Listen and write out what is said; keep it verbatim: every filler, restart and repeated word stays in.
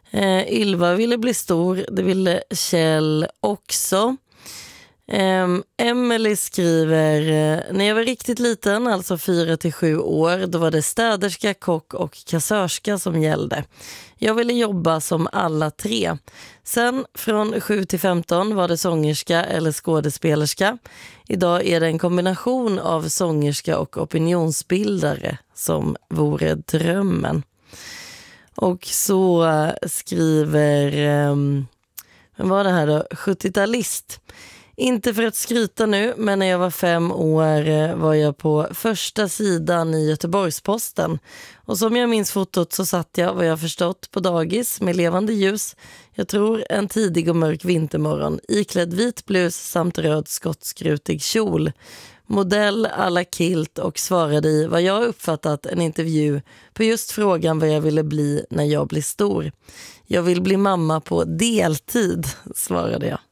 Eh, Ylva ville bli stor, det ville Kjell också. Um, Emily skriver, uh, när jag var riktigt liten, alltså fyra till sju år, då var det städerska, kock och kassörska som gällde. Jag ville jobba som alla tre. Sen från sju till femton var det sångerska eller skådespelerska. Idag är det en kombination av sångerska och opinionsbildare som vore drömmen. Och så uh, skriver, um, vad var det här då? sjuttiotalist. Inte för att skryta nu, men när jag var fem år var jag på första sidan i Göteborgsposten. Och som jag minns fotot så satt jag, vad jag förstått, på dagis med levande ljus. Jag tror en tidig och mörk vintermorgon, iklädd vit blus samt röd skottskrutig kjol. Modell alla kilt och svarade i vad jag uppfattat en intervju på just frågan vad jag ville bli när jag blir stor. Jag vill bli mamma på deltid, svarade jag.